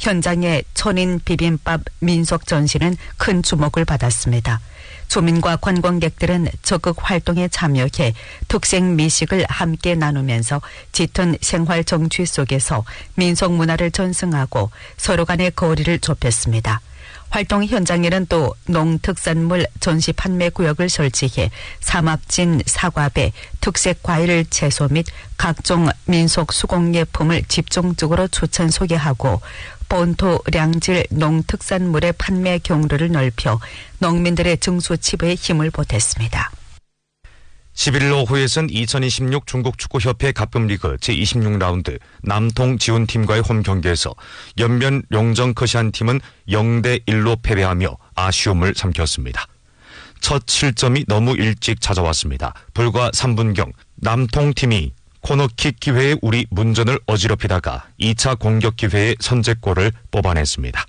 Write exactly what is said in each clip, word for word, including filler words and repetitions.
현장의 천인 비빔밥 민속 전시는 큰 주목을 받았습니다. 주민과 관광객들은 적극 활동에 참여해 특색 미식을 함께 나누면서 짙은 생활 정취 속에서 민속 문화를 전승하고 서로 간의 거리를 좁혔습니다. 활동 현장에는 또 농특산물 전시 판매 구역을 설치해 삼합진, 사과배, 특색 과일, 채소 및 각종 민속 수공예품을 집중적으로 추천 소개하고 본토 량질 농특산물의 판매 경로를 넓혀 농민들의 증수치부에 힘을 보탰습니다. 십일 일 오후에선 이천이십육 중국축구협회 가끔리그 제이십육 라운드 남통 지훈팀과의 홈경기에서 연변 용정커시안팀은 영 대 일로 패배하며 아쉬움을 삼켰습니다. 첫 실점이 너무 일찍 찾아왔습니다. 불과 삼 분경 남통팀이 코너킥 기회에 우리 문전을 어지럽히다가 이 차 공격 기회에 선제골을 뽑아냈습니다.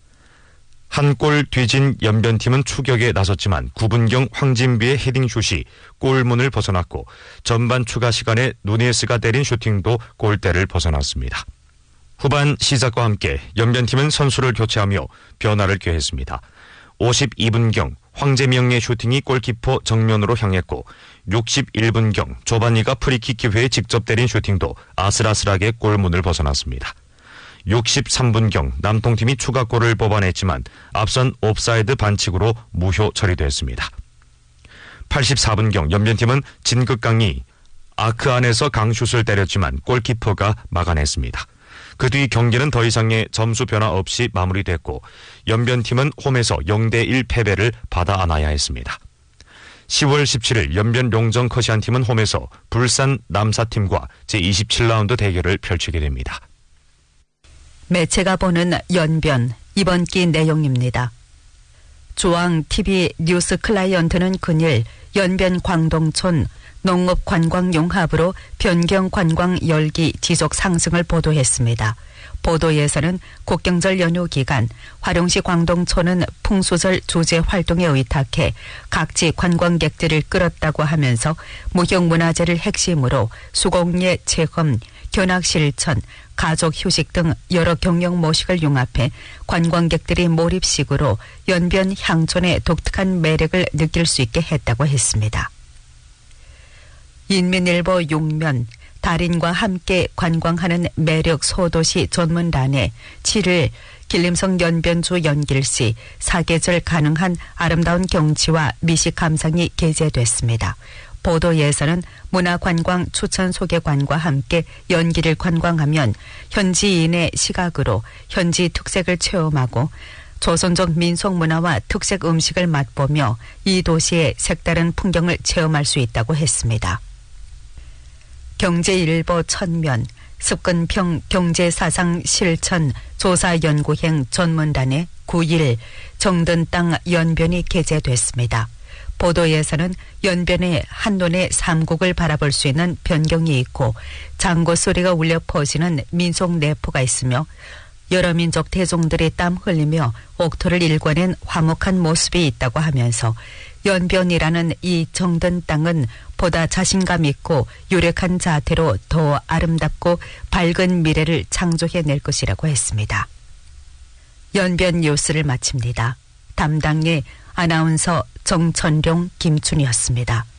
한 골 뒤진 연변팀은 추격에 나섰지만 구 분경 황진비의 헤딩슛이 골문을 벗어났고 전반 추가 시간에 누네스가 때린 슈팅도 골대를 벗어났습니다. 후반 시작과 함께 연변팀은 선수를 교체하며 변화를 꾀했습니다. 오십이 분경 황재명의 슈팅이 골키퍼 정면으로 향했고 육십일 분경 조반니가 프리킥 기회에 직접 때린 슈팅도 아슬아슬하게 골문을 벗어났습니다. 육십삼 분경 남통팀이 추가골을 뽑아냈지만 앞선 옵사이드 반칙으로 무효 처리됐습니다. 팔십사 분경 연변팀은 진극강이 아크 안에서 강슛을 때렸지만 골키퍼가 막아냈습니다. 그 뒤 경기는 더 이상의 점수 변화 없이 마무리됐고 연변팀은 홈에서 영 대 일 패배를 받아 안아야 했습니다. 시월 십칠일 연변 용정커시안팀은 홈에서 불산 남사팀과 제이십칠 라운드 대결을 펼치게 됩니다. 매체가 보는 연변 이번 기 내용입니다. 조항티비 뉴스 클라이언트는 그일 연변 광동촌 농업관광용합으로 변경관광 열기 지속 상승을 보도했습니다. 보도에서는 국경절 연휴 기간 화룡시 광동촌은 풍수절 주제 활동에 의탁해 각지 관광객들을 끌었다고 하면서 무형문화재를 핵심으로 수공예 체험, 견학실천, 가족 휴식 등 여러 경영 모식을 융합해 관광객들이 몰입식으로 연변 향촌의 독특한 매력을 느낄 수 있게 했다고 했습니다. 인민일보 육 면 달인과 함께 관광하는 매력 소도시 전문란에 칠일 길림성 연변주 연길시 사계절 가능한 아름다운 경치와 미식 감상이 게재됐습니다. 보도에서는 문화관광 추천 소개관과 함께 연기를 관광하면 현지인의 시각으로 현지 특색을 체험하고 조선족 민속 문화와 특색 음식을 맛보며 이 도시의 색다른 풍경을 체험할 수 있다고 했습니다. 경제일보 천면 습근평 경제사상 실천 조사연구행 전문단의 구일 정든 땅 연변이 게재됐습니다. 보도에서는 연변에 한눈에 삼국을 바라볼 수 있는 변경이 있고 장고 소리가 울려 퍼지는 민속 내포가 있으며 여러 민족 대종들이 땀 흘리며 옥토를 일궈낸 화목한 모습이 있다고 하면서 연변이라는 이 정든 땅은 보다 자신감 있고 유력한 자태로 더 아름답고 밝은 미래를 창조해낼 것이라고 했습니다. 연변 뉴스를 마칩니다. 담당의 아나운서 정천룡, 김춘이었습니다.